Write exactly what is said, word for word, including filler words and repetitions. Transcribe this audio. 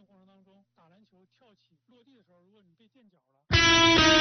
的过程当中，打篮球跳起落地的时候，如果你被垫脚了。